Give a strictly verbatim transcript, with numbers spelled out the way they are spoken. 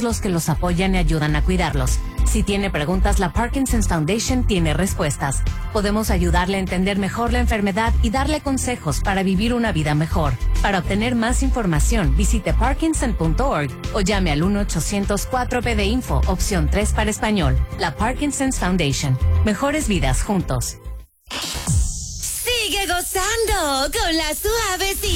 todos los que los apoyan y ayudan a cuidarlos. Si tiene preguntas, la Parkinson's Foundation tiene respuestas. Podemos ayudarle a entender mejor la enfermedad y darle consejos para vivir una vida mejor. Para obtener más información, visite parkinson punto org o llame al uno ochocientos cuatro P D Info, opción tres para español. La Parkinson's Foundation. Mejores vidas juntos. Sigue gozando con la suavecita.